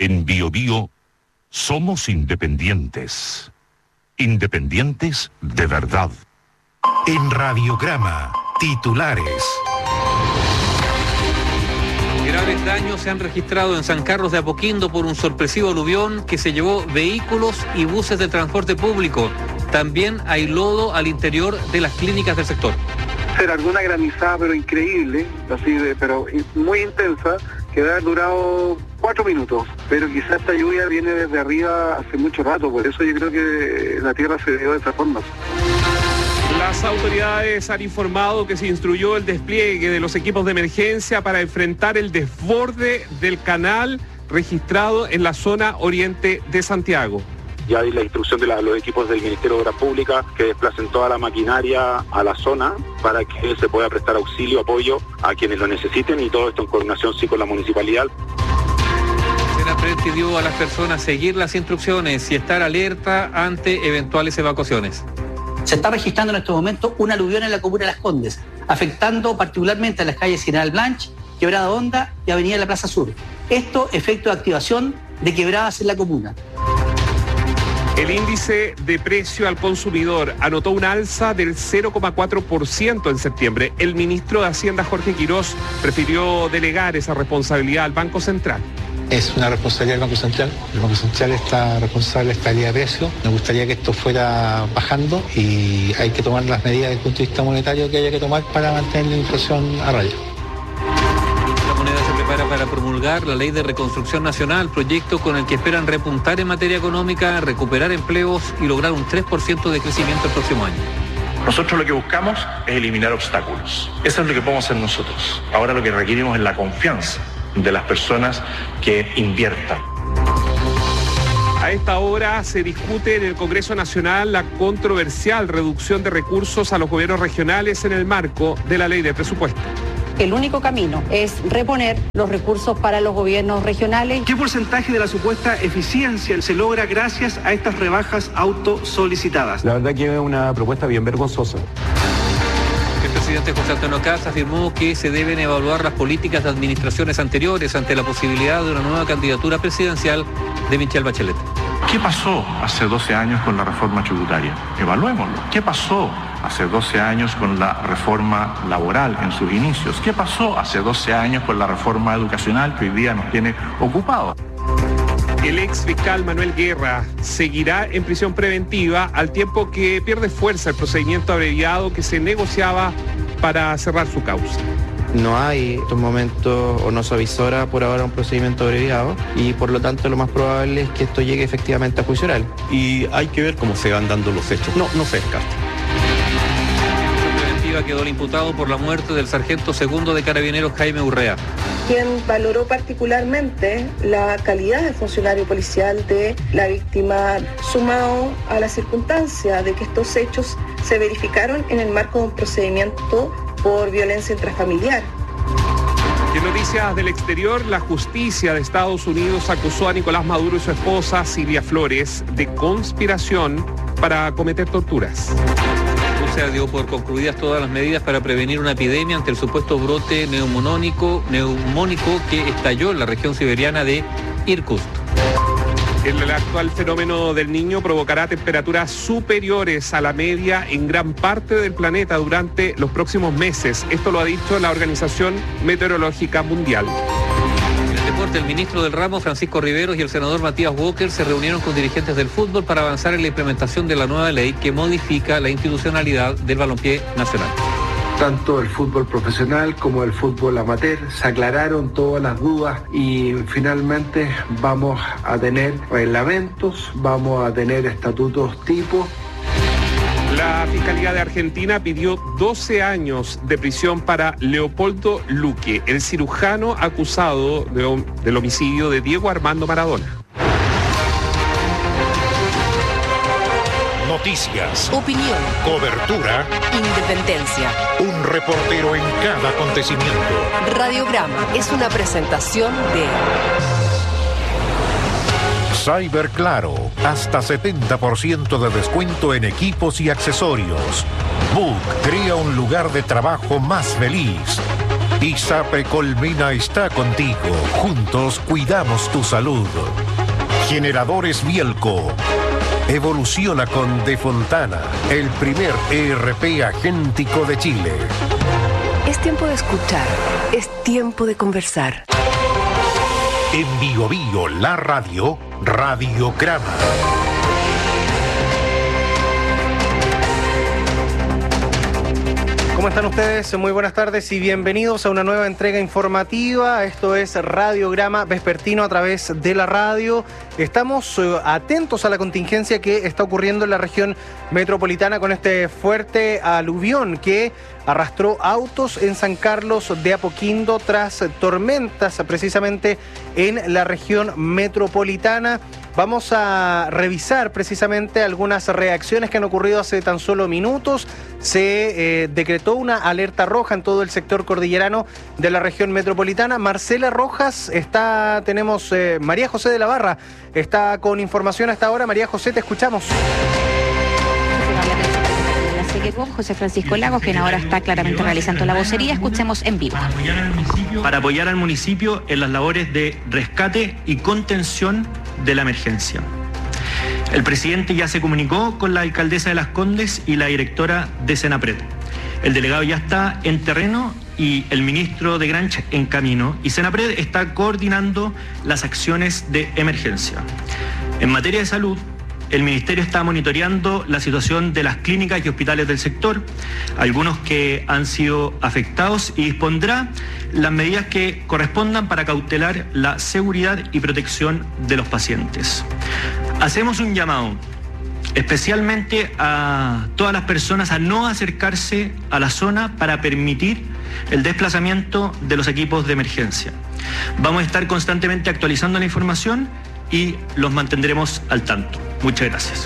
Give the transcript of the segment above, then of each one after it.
En Biobío somos independientes. Independientes de verdad. En Radiograma, titulares. Graves daños se han registrado en San Carlos de Apoquindo por un sorpresivo aluvión que se llevó vehículos y buses de transporte público. También hay lodo al interior de las clínicas del sector. Será alguna granizada, pero increíble, pero muy intensa, que ha durado 4 minutos. Pero quizás esta lluvia viene desde arriba hace mucho rato, por eso yo creo que la tierra se dio de esa forma. Las autoridades han informado que se instruyó el despliegue de los equipos de emergencia para enfrentar el desborde del canal registrado en la zona oriente de Santiago. Ya hay la instrucción de los equipos del Ministerio de Obras Públicas que desplacen toda la maquinaria a la zona para que se pueda prestar auxilio, apoyo a quienes lo necesiten, y todo esto en coordinación con la municipalidad. SENAPRED pidió a las personas seguir las instrucciones y estar alerta ante eventuales evacuaciones. Se está registrando en estos momentos un aluvión en la comuna de Las Condes, afectando particularmente a las calles General Blanch, Quebrada Honda y Avenida La Plaza Sur. Esto efecto de activación de quebradas en la comuna. El índice de precio al consumidor anotó un alza del 0,4% en septiembre. El ministro de Hacienda, Jorge Quirós, prefirió delegar esa responsabilidad al Banco Central. Es una responsabilidad del Banco Central. El Banco Central está responsable de la estabilidad de precios. Me gustaría que esto fuera bajando y hay que tomar las medidas desde el punto de vista monetario que haya que tomar para mantener la inflación a raya. La moneda se prepara para promulgar la Ley de Reconstrucción Nacional, proyecto con el que esperan repuntar en materia económica, recuperar empleos y lograr un 3% de crecimiento el próximo año. Nosotros lo que buscamos es eliminar obstáculos. Eso es lo que podemos hacer nosotros. Ahora lo que requerimos es la confianza de las personas que inviertan. A esta hora se discute en el Congreso Nacional la controversial reducción de recursos a los gobiernos regionales en el marco de la ley de presupuesto. El único camino es reponer los recursos para los gobiernos regionales. ¿Qué porcentaje de la supuesta eficiencia se logra gracias a estas rebajas autosolicitadas? La verdad que es una propuesta bien vergonzosa. El presidente José Antonio Kast afirmó que se deben evaluar las políticas de administraciones anteriores ante la posibilidad de una nueva candidatura presidencial de Michelle Bachelet. ¿Qué pasó hace 12 años con la reforma tributaria? Evaluémoslo. ¿Qué pasó hace 12 años con la reforma laboral en sus inicios? ¿Qué pasó hace 12 años con la reforma educacional que hoy día nos tiene ocupados? El ex fiscal Manuel Guerra seguirá en prisión preventiva al tiempo que pierde fuerza el procedimiento abreviado que se negociaba para cerrar su causa. No hay en estos momentos o no se avisora por ahora un procedimiento abreviado y por lo tanto lo más probable es que esto llegue efectivamente a juicio oral. Y hay que ver cómo se van dando los hechos. No se descarta. Quedó el imputado por la muerte del sargento segundo de Carabineros Jaime Urrea, quien valoró particularmente la calidad de funcionario policial de la víctima, sumado a la circunstancia de que estos hechos se verificaron en el marco de un procedimiento por violencia intrafamiliar. En noticias del exterior, la justicia de Estados Unidos acusó a Nicolás Maduro y su esposa Silvia Flores de conspiración para cometer torturas. Rusia dio por concluidas todas las medidas para prevenir una epidemia ante el supuesto brote neumónico que estalló en la región siberiana de Irkutsk. El actual fenómeno del Niño provocará temperaturas superiores a la media en gran parte del planeta durante los próximos meses. Esto lo ha dicho la Organización Meteorológica Mundial. En el deporte, el ministro del ramo, Francisco Riveros, y el senador Matías Walker se reunieron con dirigentes del fútbol para avanzar en la implementación de la nueva ley que modifica la institucionalidad del balompié nacional. Tanto el fútbol profesional como el fútbol amateur se aclararon todas las dudas y finalmente vamos a tener reglamentos, vamos a tener estatutos tipo. La Fiscalía de Argentina pidió 12 años de prisión para Leopoldo Luque, el cirujano acusado del homicidio de Diego Armando Maradona. Noticias, opinión, cobertura, independencia. Un reportero en cada acontecimiento. Radiograma es una presentación de Cyber Claro, hasta 70% de descuento en equipos y accesorios. Book crea un lugar de trabajo más feliz. ISAPRE Colmena está contigo. Juntos cuidamos tu salud. Generadores Bielco. Evoluciona con De Fontana, el primer ERP agéntico de Chile. Es tiempo de escuchar, es tiempo de conversar. En Bio Bio, la radio, Radiograma. ¿Cómo están ustedes? Muy buenas tardes y bienvenidos a una nueva entrega informativa. Esto es Radiograma Vespertino a través de la radio. Estamos atentos a la contingencia que está ocurriendo en la región metropolitana con este fuerte aluvión que arrastró autos en San Carlos de Apoquindo tras tormentas precisamente en la región metropolitana. Vamos a revisar precisamente algunas reacciones que han ocurrido hace tan solo minutos. Se decretó una alerta roja en todo el sector cordillerano de la región metropolitana. Marcela Rojas, tenemos María José de la Barra, está con información hasta ahora. María José, te escuchamos. José Francisco Lagos, quien ahora está claramente realizando la vocería. Escuchemos en vivo. Para apoyar al municipio en las labores de rescate y contención de la emergencia. El presidente ya se comunicó con la alcaldesa de Las Condes y la directora de Senapred. El delegado ya está en terreno y el ministro de Granch en camino, y Senapred está coordinando las acciones de emergencia. En materia de salud, el Ministerio está monitoreando la situación de las clínicas y hospitales del sector, algunos que han sido afectados, y dispondrá las medidas que correspondan para cautelar la seguridad y protección de los pacientes. Hacemos un llamado especialmente a todas las personas a no acercarse a la zona para permitir el desplazamiento de los equipos de emergencia. Vamos a estar constantemente actualizando la información y los mantendremos al tanto. Muchas gracias.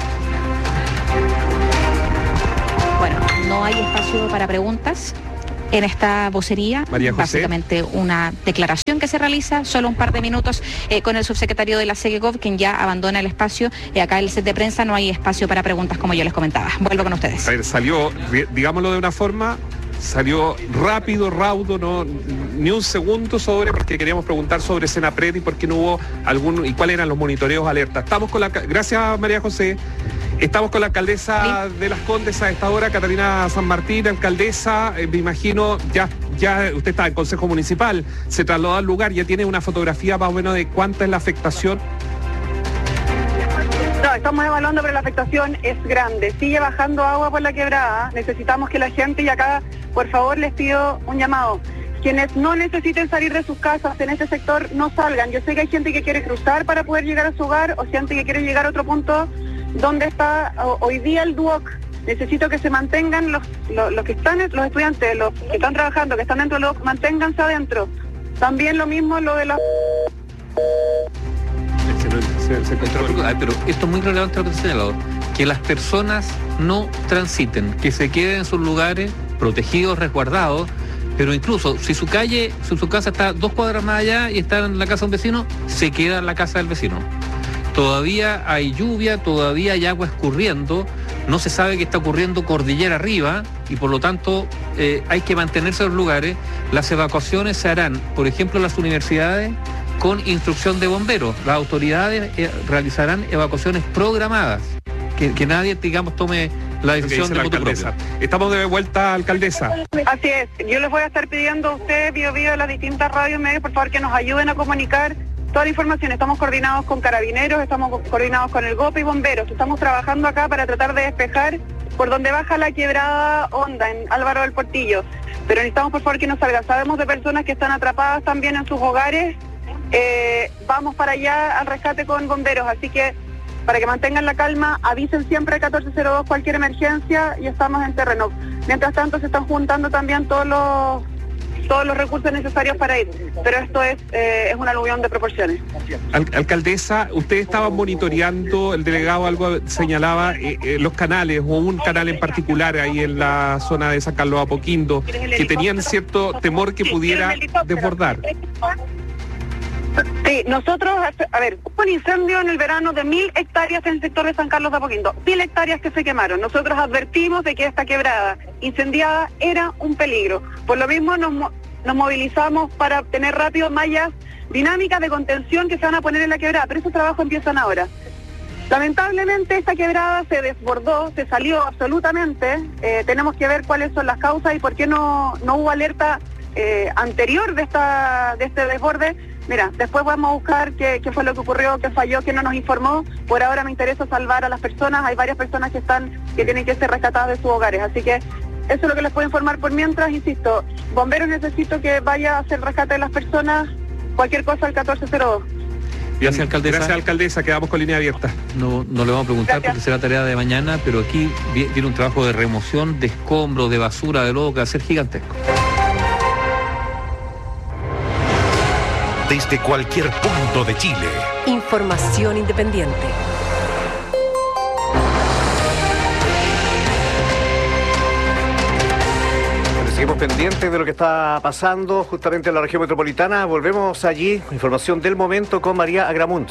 Bueno, no hay espacio para preguntas en esta vocería. María José. Básicamente una declaración que se realiza, solo un par de minutos con el subsecretario de la SEGECOV, quien ya abandona el espacio. Acá en el set de prensa no hay espacio para preguntas, como yo les comentaba. Vuelvo con ustedes. A ver, salió, digámoslo de una forma, salió rápido, raudo, no ni un segundo porque queríamos preguntar sobre Senapred y por qué no hubo y cuáles eran los monitoreos alerta. Gracias, María José. Estamos con la alcaldesa de Las Condes a esta hora, Catalina San Martín. Alcaldesa, me imagino, ya usted está en Consejo Municipal, se trasladó al lugar, ya tiene una fotografía más o menos de cuánta es la afectación. No, estamos evaluando, pero la afectación es grande. Sigue bajando agua por la quebrada. Necesitamos que la gente, y acá, por favor, les pido un llamado. Quienes no necesiten salir de sus casas en este sector, no salgan. Yo sé que hay gente que quiere cruzar para poder llegar a su hogar, o gente que quiere llegar a otro punto donde está hoy día el DUOC. Necesito que se mantengan los que están, los estudiantes, los que están trabajando, que están dentro del DUOC, manténganse adentro. También lo mismo lo de la... Pero esto es muy relevante lo que se ha señalado, que las personas no transiten, que se queden en sus lugares protegidos, resguardados, pero incluso si su casa está 2 cuadras más allá y está en la casa de un vecino, se queda en la casa del vecino. Todavía hay lluvia, todavía hay agua escurriendo, no se sabe qué está ocurriendo cordillera arriba y por lo tanto hay que mantenerse en los lugares. Las evacuaciones se harán, por ejemplo, en las universidades, con instrucción de bomberos. Las autoridades realizarán evacuaciones programadas, que nadie, digamos, tome la decisión de motu propio. Estamos de vuelta, alcaldesa. Así es, yo les voy a estar pidiendo a ustedes, Bio Bio, de las distintas radios y medios, por favor, que nos ayuden a comunicar toda la información. Estamos coordinados con carabineros, estamos coordinados con el GOPE y bomberos. Estamos trabajando acá para tratar de despejar por donde baja la quebrada Honda, en Álvaro del Portillo. Pero necesitamos, por favor, que nos salgan. Sabemos de personas que están atrapadas también en sus hogares. Vamos para allá al rescate con bomberos, así que para que mantengan la calma, avisen siempre al 1402 cualquier emergencia y estamos en terreno. Mientras tanto se están juntando también todos los recursos necesarios para ir, pero esto es un aluvión de proporciones. Alcaldesa, usted estaba monitoreando, el delegado algo señalaba, los canales, o un canal en particular ahí en la zona de San Carlos de Apoquindo, que tenían cierto temor que pudiera desbordar. Sí, nosotros, hubo un incendio en el verano de 1.000 hectáreas en el sector de San Carlos de Apoquindo, 1.000 hectáreas que se quemaron. Nosotros advertimos de que esta quebrada incendiada era un peligro. Por lo mismo nos movilizamos para tener rápido mallas dinámicas de contención que se van a poner en la quebrada, pero esos trabajos empiezan ahora. Lamentablemente esta quebrada se desbordó, se salió absolutamente. Tenemos que ver cuáles son las causas y por qué no hubo alerta anterior de este desborde. Mira, después vamos a buscar qué fue lo que ocurrió, qué falló, qué no nos informó. Por ahora me interesa salvar a las personas. Hay varias personas que tienen que ser rescatadas de sus hogares. Así que eso es lo que les puedo informar por mientras. Insisto, bomberos, necesito que vaya a hacer rescate de las personas. Cualquier cosa al 1402. Gracias, alcaldesa. Gracias, alcaldesa. Quedamos con línea abierta. No le vamos a preguntar. Gracias. Porque será tarea de mañana, pero aquí viene un trabajo de remoción, de escombros, de basura, de lodo que va a ser gigantesco. Desde cualquier punto de Chile. Información independiente. Seguimos pendientes de lo que está pasando justamente en la región metropolitana. Volvemos allí, información del momento con María Agramunt.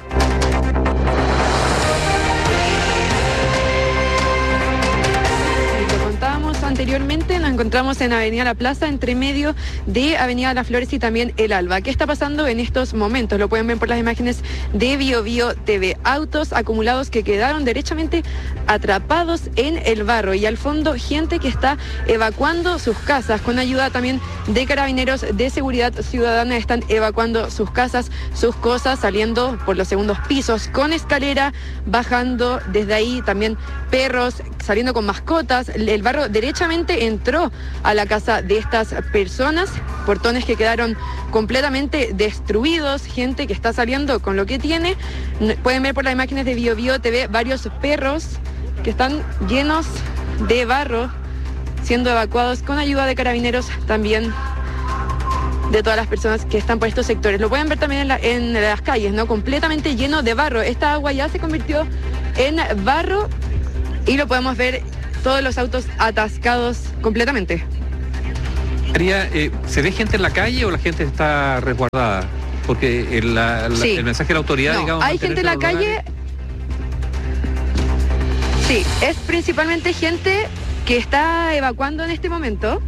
Anteriormente nos encontramos en Avenida La Plaza, entre medio de Avenida Las Flores y también El Alba. ¿Qué está pasando en estos momentos? Lo pueden ver por las imágenes de BioBio TV. Autos acumulados que quedaron derechamente atrapados en el barro y al fondo gente que está evacuando sus casas. Con ayuda también de carabineros de seguridad ciudadana están evacuando sus casas, sus cosas, saliendo por los segundos pisos con escalera, bajando desde ahí también perros, saliendo con mascotas. El barro derechamente entró a la casa de estas personas, portones que quedaron completamente destruidos, gente que está saliendo con lo que tiene. Pueden ver por las imágenes de BioBio TV varios perros que están llenos de barro, siendo evacuados con ayuda de carabineros también de todas las personas que están por estos sectores. Lo pueden ver también en las calles, ¿no? Completamente lleno de barro. Esta agua ya se convirtió en barro y lo podemos ver, todos los autos atascados completamente. María, ¿se ve gente en la calle o la gente está resguardada? Porque Sí. el mensaje de la autoridad, No, digamos... hay gente en la calle. Sí, es principalmente gente que está evacuando en este momento,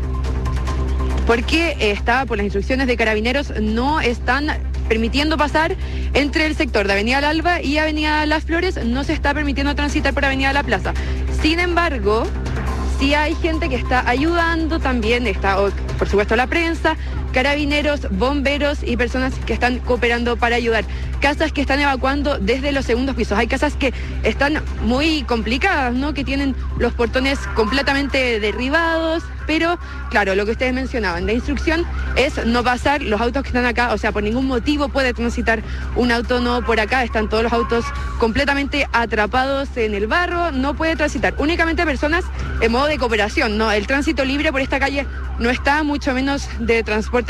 porque por las instrucciones de carabineros no están permitiendo pasar entre el sector de Avenida El Alba y Avenida Las Flores, no se está permitiendo transitar por Avenida La Plaza. Sin embargo, sí hay gente que está ayudando, también está, por supuesto, la prensa, carabineros, bomberos y personas que están cooperando para ayudar. Casas que están evacuando desde los segundos pisos. Hay casas que están muy complicadas, ¿no? Que tienen los portones completamente derribados, pero claro, lo que ustedes mencionaban, la instrucción es no pasar los autos que están acá, o sea, por ningún motivo puede transitar un auto, no por acá, están todos los autos completamente atrapados en el barro, no puede transitar, únicamente personas en modo de cooperación, ¿no? El tránsito libre por esta calle no está, mucho menos de transporte